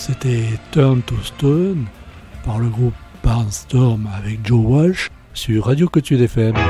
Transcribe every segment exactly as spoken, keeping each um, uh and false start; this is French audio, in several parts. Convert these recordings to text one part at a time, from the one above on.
c'était Turn to Stone par le groupe Barnstorm avec Joe Walsh sur Radio Cotude F M.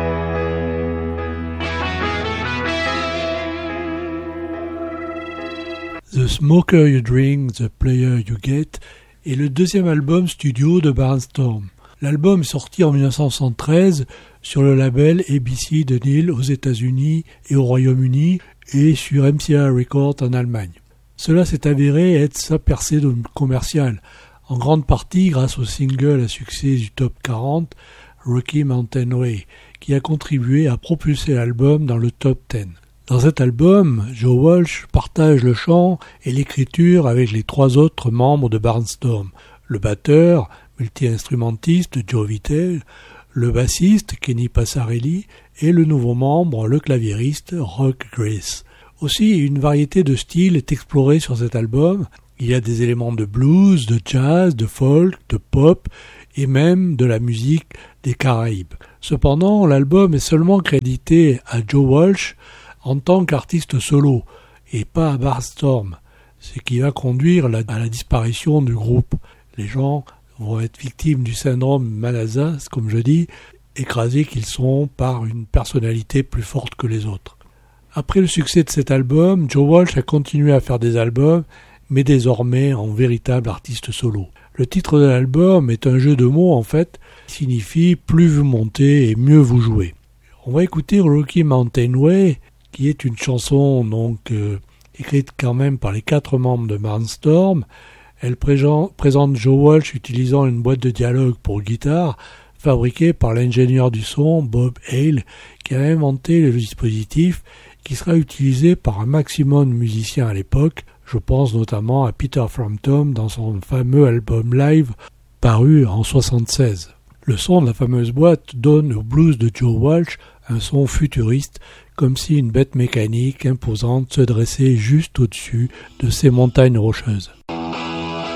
The Smoker You Drink, The Player You Get est le deuxième album studio de Barnstorm. L'album est sorti en dix-neuf cent soixante-treize sur le label A B C de Neil aux États-Unis et au Royaume-Uni et sur M C A Records en Allemagne. Cela s'est avéré être sa percée commerciale, en grande partie grâce au single à succès du top quarante, Rocky Mountain Way, qui a contribué à propulser l'album dans le top dix. Dans cet album, Joe Walsh partage le chant et l'écriture avec les trois autres membres de Barnstorm, le batteur, multi-instrumentiste Joe Vitale, le bassiste Kenny Passarelli et le nouveau membre, le claviériste Rock Grace. Aussi, une variété de styles est explorée sur cet album. Il y a des éléments de blues, de jazz, de folk, de pop et même de la musique des Caraïbes. Cependant, l'album est seulement crédité à Joe Walsh en tant qu'artiste solo et pas à Barnstorm, ce qui va conduire à la disparition du groupe. Les gens vont être victimes du syndrome Manassas, comme je dis, écrasés qu'ils sont par une personnalité plus forte que les autres. Après le succès de cet album, Joe Walsh a continué à faire des albums, mais désormais en véritable artiste solo. Le titre de l'album est un jeu de mots en fait, qui signifie plus vous montez et mieux vous jouez. On va écouter Rocky Mountain Way, qui est une chanson donc euh, écrite quand même par les quatre membres de Barnstorm. Elle présente Joe Walsh utilisant une boîte de dialogue pour guitare fabriquée par l'ingénieur du son Bob Hale, qui a inventé le dispositif qui sera utilisé par un maximum de musiciens à l'époque. Je pense notamment à Peter Frampton dans son fameux album live paru en soixante-seize. Le son de la fameuse boîte donne au blues de Joe Walsh un son futuriste, comme si une bête mécanique imposante se dressait juste au-dessus de ces montagnes rocheuses.